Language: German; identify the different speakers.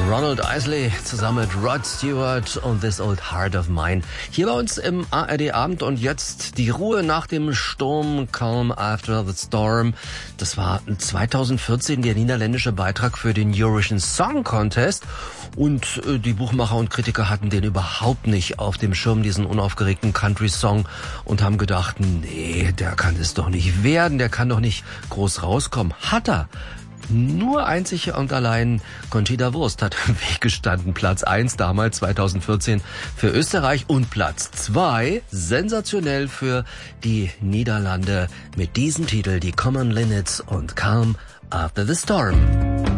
Speaker 1: Ronald Isley zusammen mit Rod Stewart und This Old Heart of Mine. Hier bei uns im ARD-Abend und jetzt die Ruhe nach dem Sturm, Calm After the Storm. Das war 2014 der niederländische Beitrag für den Eurovision Song Contest. Und die Buchmacher und Kritiker hatten den überhaupt nicht auf dem Schirm, diesen unaufgeregten Country-Song, und haben gedacht, nee, der kann es doch nicht werden, der kann doch nicht groß rauskommen. Hat er. Nur einzig und allein Conchita Wurst hat im Weg gestanden. Platz 1 damals 2014 für Österreich und Platz 2 sensationell für die Niederlande mit diesem Titel, die Common Linnets und Calm After the Storm.